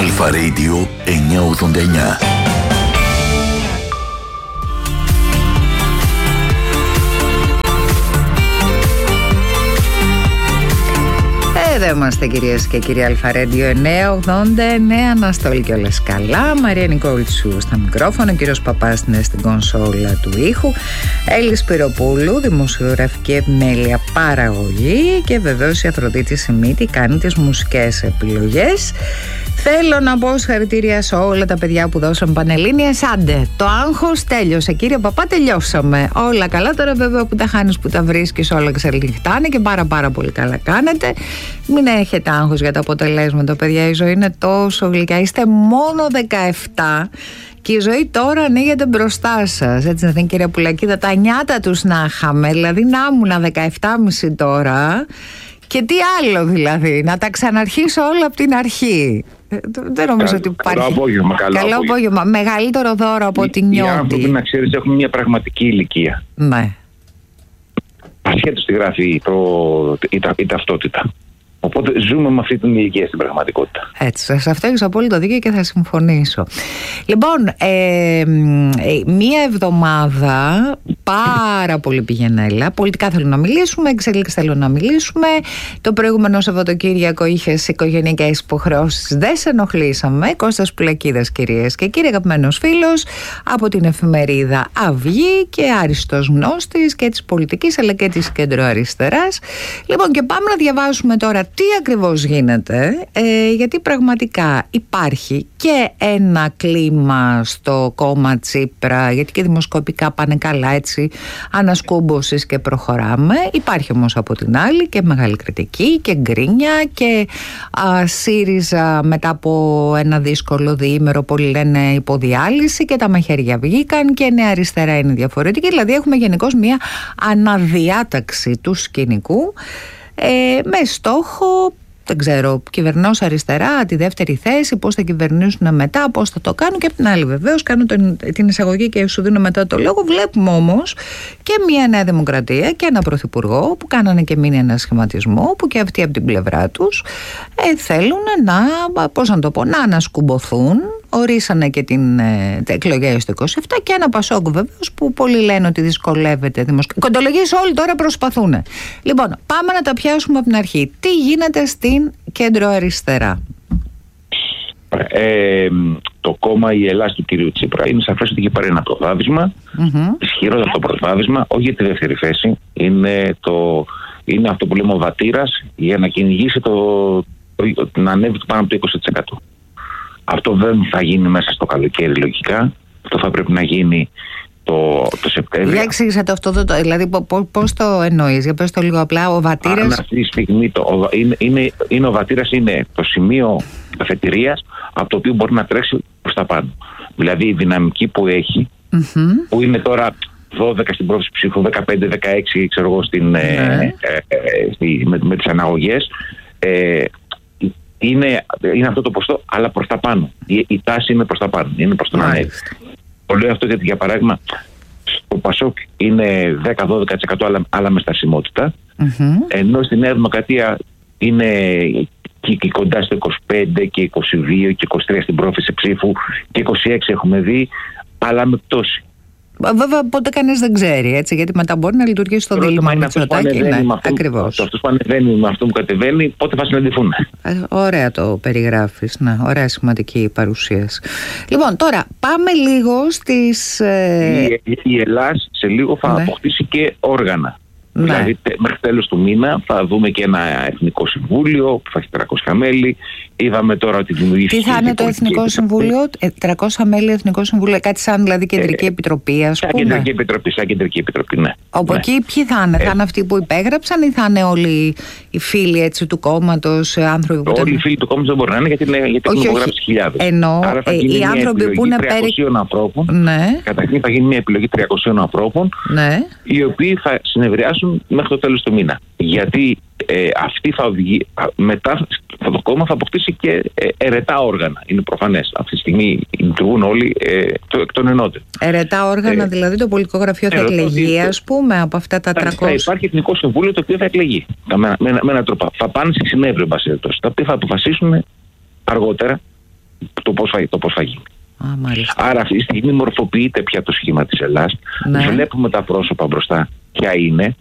Αλφα Radio 989. Εδώ είμαστε κυρίες και κύριοι, Αλφα Radio 989, Αναστόλη και όλες καλά. Μαρία Νικόλτσου στα μικρόφωνα, κύριος Παπάς στην κονσόλα του ήχου, Έλλη Σπυροπούλου, δημοσιογραφική επιμέλεια, παραγωγή, και βεβαίως η Αφροδίτη Σιμίτη κάνει τις μουσικές επιλογές. Θέλω να πω συγχαρητήρια σε όλα τα παιδιά που δώσαν πανελλήνιες. Άντε, το άγχος τέλειωσε, κύριε Παπά, τελειώσαμε. Όλα καλά. Τώρα βέβαια που τα χάνεις, που τα βρίσκεις, όλα ξελιχτάνε και πάρα πολύ καλά κάνετε. Μην έχετε άγχος για τα αποτελέσματα, παιδιά. Η ζωή είναι τόσο γλυκιά. Είστε μόνο 17 και η ζωή τώρα ανοίγεται μπροστά σας. Έτσι δεν είναι, κυρία Πουλακίδα? Τα νιάτα τους να είχαμε, δηλαδή να ήμουν 17,5 τώρα. Και τι άλλο δηλαδή, να τα ξαναρχίσω όλα από την αρχή. Δεν νομίζω ότι υπάρχει. Καλό απόγευμα. Καλό απόγευμα. Μεγαλύτερο δώρο από ό,τι νιώθει. Οι άνθρωποι, να ξέρεις, έχουν μια πραγματική ηλικία. Ναι. Ασχέτως τι γράφει η ταυτότητα. Οπότε ζούμε με αυτή την ηλικία στην πραγματικότητα. Έτσι, σε αυτό έχεις απόλυτο δίκιο και θα συμφωνήσω. Λοιπόν, μία εβδομάδα πάρα πολύ πηγενέλα. Πολιτικά θέλω να μιλήσουμε, εξελίξεις θέλω να μιλήσουμε. Το προηγούμενο Σαββατοκύριακο είχες οικογενειακές υποχρεώσεις, δεν σε ενοχλήσαμε. Κώστας Πουλακίδας, κυρίες και κύριοι, αγαπημένος φίλος από την εφημερίδα Αυγή και άριστος γνώστης και της πολιτικής αλλά και της κεντροαριστεράς. Λοιπόν, και πάμε να διαβάσουμε τώρα τι ακριβώς γίνεται, γιατί πραγματικά υπάρχει και ένα κλίμα στο κόμμα Τσίπρα, γιατί και δημοσκοπικά πάνε καλά, έτσι, ανασκούμπωσης και προχωράμε. Υπάρχει όμως από την άλλη και μεγάλη κριτική και γκρίνια και ΣΥΡΙΖΑ μετά από ένα δύσκολο διήμερο, πολλοί λένε υποδιάλυση, και τα μαχαίρια βγήκαν και Νέα Αριστερά είναι διαφορετική. Δηλαδή έχουμε γενικώς μια αναδιάταξη του σκηνικού με στόχο, δεν ξέρω, κυβερνός αριστερά, τη δεύτερη θέση, πώς θα κυβερνήσουν μετά, πώς θα το κάνουν, και από την άλλη βεβαίως κάνω την εισαγωγή και σου δίνω μετά το λόγο. Βλέπουμε όμως και μια Νέα Δημοκρατία και ένα πρωθυπουργό που κάνανε και μήνυ ένα σχηματισμό, που και αυτοί από την πλευρά τους θέλουν να, πώς να το πω, να ανασκουμποθούν. Ορίσανε και την εκλογές το 27 και ένα Πασόκ βεβαίως που πολλοί λένε ότι δυσκολεύεται. Κοντολογίες όλοι τώρα προσπαθούν. Λοιπόν, πάμε να τα πιάσουμε από την αρχή. Τι γίνεται στην κέντρο αριστερά? Το κόμμα η Ελλάδα του κυρίου Τσίπρα είναι σαφές ότι έχει πάρει ένα προβάδισμα, ισχυρότατο προβάδισμα, όχι για τη δεύτερη θέση. Είναι αυτό που λέμε ο βατήρας για να κυνηγήσει να ανέβει πάνω από το 20%. Αυτό δεν θα γίνει μέσα στο καλοκαίρι λογικά. Αυτό θα πρέπει να γίνει το Σεπτέμβριο. Για εξήγησε το αυτό, δηλαδή πώς το εννοείς? Για πες το λίγο απλά. Ο βατήρας... αυτή τη στιγμή ο βατήρας είναι το σημείο αφετηρίας από το οποίο μπορεί να τρέξει προς τα πάνω. Δηλαδή η δυναμική που έχει, που είναι τώρα 12 στην πρόθεση ψήφου, 15-16 ξέρω εγώ με τις αναγωγές, είναι αυτό το ποστό, αλλά προς τα πάνω. Η τάση είναι προς τα πάνω, είναι προς τον ανέβη. Το λέω αυτό γιατί, για παράδειγμα, στο Πασόκ είναι 10-12% αλλά με στασιμότητα, ενώ στη Νέα Δημοκρατία είναι και κοντά στο 25 και 22 και 23 στην πρόθεση ψήφου και 26 έχουμε δει, αλλά με πτώση. Βέβαια, ποτέ κανείς δεν ξέρει, έτσι, γιατί μετά μπορεί να λειτουργήσει το δίλημμα με Μητσοτάκη. Ακριβώς. Αυτός που ανεβαίνει με αυτό που κατεβαίνει, πότε θα συναντηθούν. Ωραία το περιγράφεις. Ναι, ωραία σημαντική παρουσίαση. Λοιπόν, τώρα πάμε λίγο στις. Η Ελλάδα σε λίγο θα αποκτήσει και όργανα. Ναι. Δηλαδή μέχρι τέλος του μήνα θα δούμε και ένα εθνικό συμβούλιο που θα έχει 300 μέλη. Είδαμε τώρα ότι δημιουργήθηκε. Τι θα είναι το εθνικό συμβούλιο? 300 μέλη εθνικό συμβούλιο, κάτι σαν δηλαδή κεντρική επιτροπή, ας πούμε. Σαν κεντρική επιτροπή, ναι. Από εκεί ποιοι θα είναι? Θα είναι αυτοί που υπέγραψαν ή θα είναι όλοι οι φίλοι, έτσι, του κόμματος, άνθρωποι που. Όλοι οι φίλοι του κόμματος δεν μπορεί να είναι, γιατί έχουν υπογράψει χιλιάδες. Ενώ οι άνθρωποι που είναι 300 ανθρώπων. Ναι. Καταρχήν θα γίνει μια επιλογή 300 ανθρώπων, ναι, οι οποίοι θα συνεδριάσουν μέχρι το τέλος του μήνα. Γιατί αυτή θα οδηγεί, μετά το κόμμα θα αποκτήσει και ερετά όργανα. Είναι προφανές. Αυτή τη στιγμή λειτουργούν όλοι εκ των ενόντων. Ερετά όργανα, δηλαδή το πολιτικό γραφείο θα εκλεγεί, ας πούμε, από αυτά τα 300. Θα υπάρχει εθνικό συμβούλιο το οποίο θα εκλεγεί. Με έναν τρόπο. Θα πάνε σε συνέδριο, τα οποία θα αποφασίσουν αργότερα το πώς θα γίνει. Μάλιστα. Άρα αυτή τη στιγμή μορφοποιείται πια το σχήμα της Ελλάς. Ναι. Βλέπουμε τα πρόσωπα μπροστά ποια είναι.